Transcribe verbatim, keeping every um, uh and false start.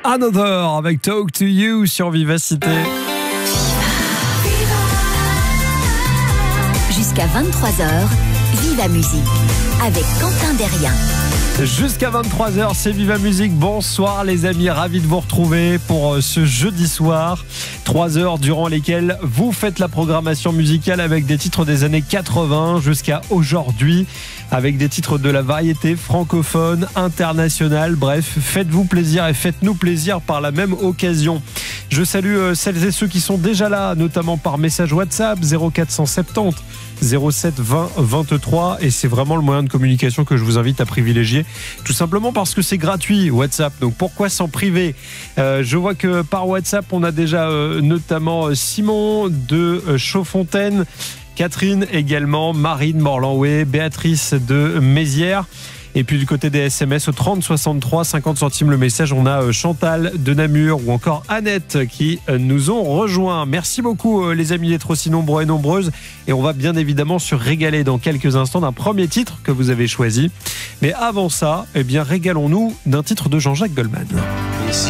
Another avec Talk to You sur Vivacité. Jusqu'à vingt-trois heures, Viva Musique avec Quentin Derrien. Jusqu'à vingt-trois heures, c'est Viva Musique. Bonsoir les amis, ravi de vous retrouver pour ce jeudi soir. trois heures durant lesquelles vous faites la programmation musicale avec des titres des années quatre-vingts jusqu'à aujourd'hui, avec des titres de la variété francophone, internationale. Bref, faites-vous plaisir et faites-nous plaisir par la même occasion. Je salue celles et ceux qui sont déjà là, notamment par message WhatsApp zéro quatre cent soixante-dix zéro sept vingt vingt-trois, et c'est vraiment le moyen de communication que je vous invite à privilégier, tout simplement parce que c'est gratuit WhatsApp, donc pourquoi s'en priver. euh, Je vois que par WhatsApp on a déjà euh, notamment Simon de euh, Chaudfontaine, Catherine également, Marine Morlanoué, Béatrice de Mézières. Et puis du côté des S M S au trente soixante-trois, cinquante centimes le message, on a Chantal de Namur ou encore Annette qui nous ont rejoints. Merci beaucoup les amis d'être aussi nombreux et nombreuses. Et on va bien évidemment se régaler dans quelques instants d'un premier titre que vous avez choisi. Mais avant ça, eh bien régalons-nous d'un titre de Jean-Jacques Goldman.